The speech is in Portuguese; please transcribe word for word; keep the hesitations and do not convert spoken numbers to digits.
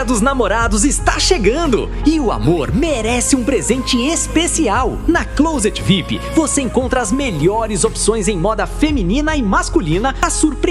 Dia dos Namorados está chegando e o amor merece um presente especial. Na Closet V I P você encontra as melhores opções em moda feminina e masculina a surpreender